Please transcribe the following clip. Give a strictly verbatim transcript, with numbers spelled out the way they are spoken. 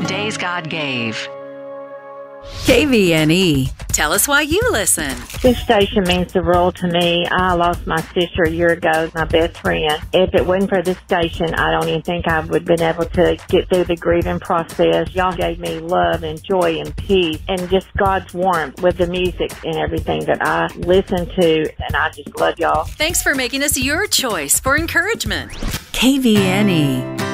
Days God Gave. K V N E. Tell us why you listen. This station means the world to me. I lost my sister a year ago, my best friend. If it wasn't for this station, I don't even think I would have been able to get through the grieving process. Y'all gave me love and joy and peace and just God's warmth with the music and everything that I listen to, and I just love y'all. Thanks for making us your choice for encouragement. K V N E.